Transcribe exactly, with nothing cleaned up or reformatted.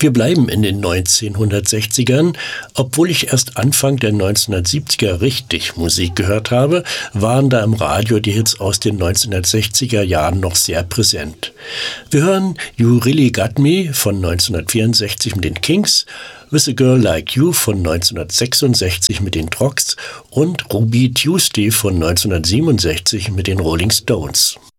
Wir bleiben in den neunzehnhundertsechzigern. Obwohl ich erst Anfang der neunzehnhundertsiebziger richtig Musik gehört habe, waren da im Radio die Hits aus den neunzehnhundertsechziger Jahren noch sehr präsent. Wir hören You Really Got Me von neunzehnhundertvierundsechzig mit den Kings, With a Girl Like You von neunzehnhundertsechsundsechzig mit den Trogs und Ruby Tuesday von neunzehnhundertsiebenundsechzig mit den Rolling Stones.